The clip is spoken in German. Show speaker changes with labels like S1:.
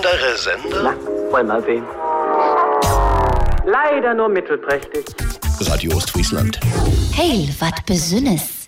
S1: eure Sender?
S2: Na, wollen wir sehen. Leider nur mittelprächtig.
S1: Radio Ostfriesland.
S3: Heil, wat Besünnes.